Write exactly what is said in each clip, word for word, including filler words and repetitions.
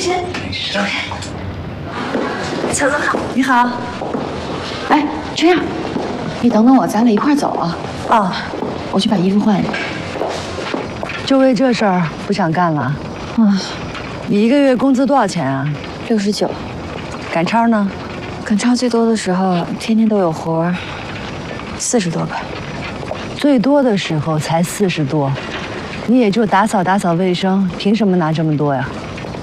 先，周先，乔总好， 你好。哎，这样，你等等我，咱俩一块走啊。 啊， 我去把衣服换一下。 就为这事儿不想干了？ 啊， 你一个月工资多少钱啊？ 六十九。 赶超呢？ 赶超最多的时候，天天都有活儿，四十多吧。 最多的时候才四十多，你也就打扫打扫卫生，凭什么拿这么多呀？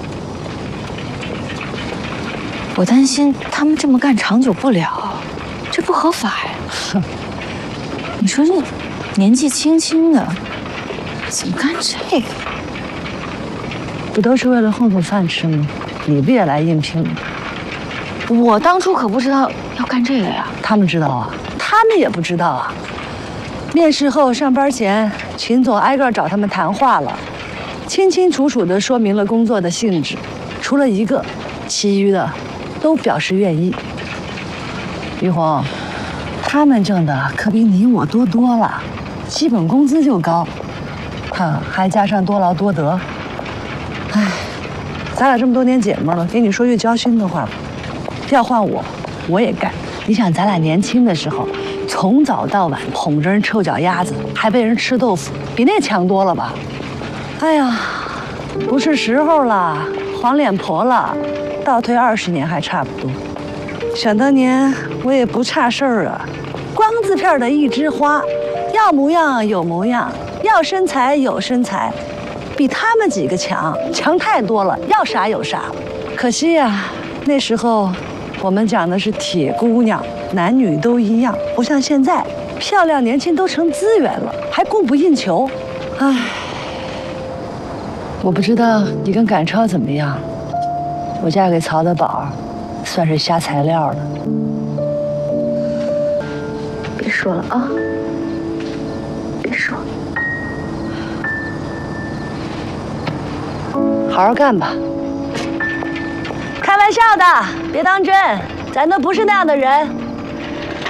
我担心他们这么干长久不了，这不合法呀。你说这年纪轻轻的，怎么干这个？ 不都是为了混口饭吃吗？你不也来应聘了？ 我当初可不知道要干这个呀。 他们知道啊？他们也不知道啊。面试后上班前，秦总挨个找他们谈话了，清清楚楚地说明了工作的性质，除了一个，其余的都表示愿意。于红，他们挣的可比你我多多了，基本工资就高，哈，还加上多劳多得。唉，咱俩这么多年姐妹了，给你说句交心的话吧，要换我，我也干。你想，咱俩年轻的时候，从早到晚捧着人臭脚丫子，还被人吃豆腐，比那强多了吧？哎呀，不是时候了，黄脸婆了，倒退二十年还差不多。想当年我也不差事儿啊，光字片的一枝花，要模样有模样，要身材有身材，比他们几个强，强太多了，要啥有啥。可惜呀，那时候我们讲的是铁姑娘，男女都一样，不像现在，漂亮年轻都成资源了，还供不应求。唉，我不知道你跟赶超怎么样，我嫁给曹德宝，算是瞎材料了。 别说了啊，别说了， 好好干吧。开玩笑的，别当真，咱都不是那样的人。